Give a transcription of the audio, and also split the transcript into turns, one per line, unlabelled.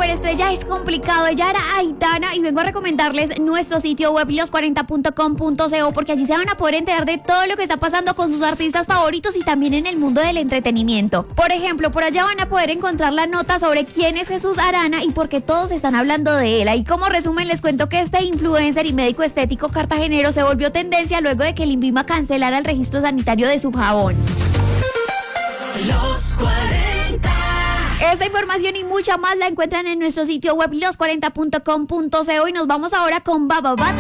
superestrella es complicado. Ella era Aitana y vengo a recomendarles nuestro sitio web los40.com.co porque allí se van a poder enterar de todo lo que está pasando con sus artistas favoritos y también en el mundo del entretenimiento. Por ejemplo, por allá van a poder encontrar la nota sobre quién es Jesús Arana y por qué todos están hablando de él. Ahí como resumen les cuento que este influencer y médico estético cartagenero se volvió tendencia luego de que el INVIMA cancelara el registro sanitario de su jabón.
Los 40.
Esta información y mucha más la encuentran en nuestro sitio web los40.com.co y nos vamos ahora con Bababat